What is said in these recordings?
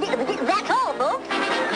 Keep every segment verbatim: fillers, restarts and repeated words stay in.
That's all, folks.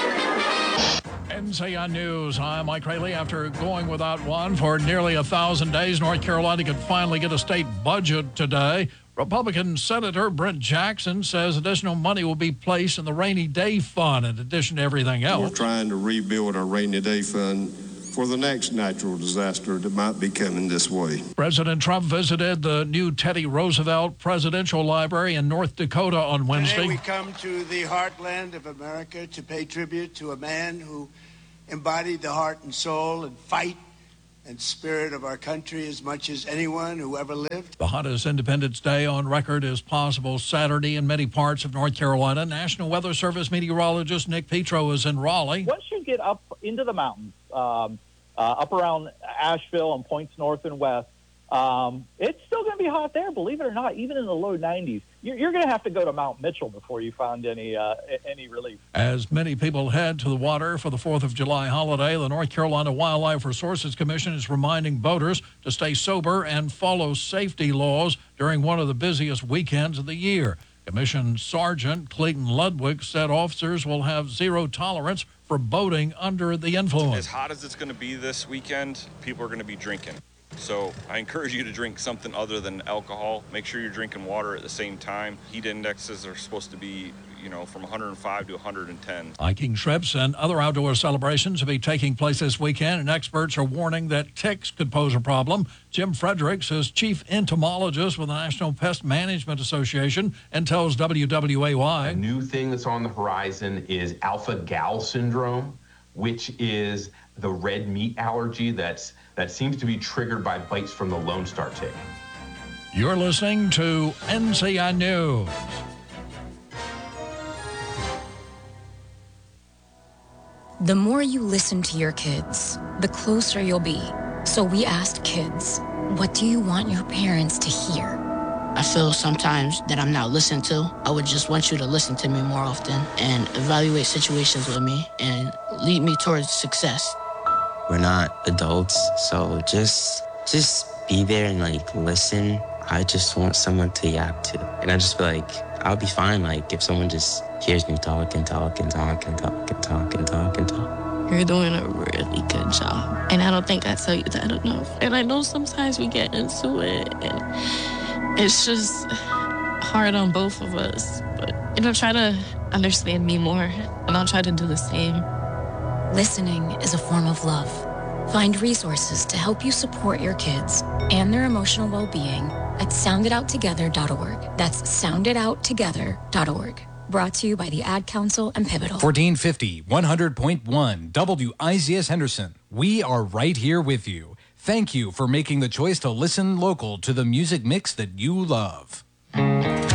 N C I News. I'm Mike Rayleigh. After going without one for nearly a thousand days, North Carolina could finally get a state budget today. Republican Senator Brent Jackson says additional money will be placed in the rainy day fund in addition to everything else. We're trying to rebuild our rainy day fund for the next natural disaster that might be coming this way. President Trump visited the new Teddy Roosevelt Presidential Library in North Dakota on Wednesday. Today we come to the heartland of America to pay tribute to a man who embodied the heart and soul and fight and spirit of our country as much as anyone who ever lived. The hottest Independence Day on record is possible Saturday in many parts of North Carolina. National Weather Service meteorologist Nick Petro is in Raleigh. Once you get up into the mountains, um, uh, up around Asheville and points north and west, um, it's still going to be hot there, believe it or not, even in the low nineties. You're, you're going to have to go to Mount Mitchell before you find any uh, any relief. As many people head to the water for the fourth of July holiday, the North Carolina Wildlife Resources Commission is reminding boaters to stay sober and follow safety laws during one of the busiest weekends of the year. Commission Sergeant Clayton Ludwig said officers will have zero tolerance for boating under the influence. As hot as it's going to be this weekend, people are going to be drinking. So I encourage you to drink something other than alcohol. Make sure you're drinking water at the same time. Heat indexes are supposed to be, you know, from one hundred five to one hundred ten. Hiking trips and other outdoor celebrations will be taking place this weekend, and experts are warning that ticks could pose a problem. Jim Fredericks is chief entomologist with the National Pest Management Association and tells W W A Y. A new thing that's on the horizon is alpha-gal syndrome, which is the red meat allergy that's that seems to be triggered by bites from the Lone Star tick. You're listening to N C I News. The more you listen to your kids, the closer you'll be. So we asked kids, what do you want your parents to hear? I feel sometimes that I'm not listened to. I would just want you to listen to me more often and evaluate situations with me and lead me towards success. We're not adults, so just just be there and like listen. I just want someone to yap to. And I just feel like I'll be fine like if someone just hears me talk and talk and talk and talk and talk and talk and talk. You're doing a really good job. And I don't think I tell you that enough. And I know sometimes we get into it and it's just hard on both of us. But, you know, try to understand me more and I'll try to do the same. Listening is a form of love. Find resources to help you support your kids and their emotional well-being at sound it out together dot org. That's sound it out together dot org. Brought to you by the Ad Council and Pivotal. fourteen fifty, one hundred point one, W I Z S Henderson. We are right here with you. Thank you for making the choice to listen local to the music mix that you love.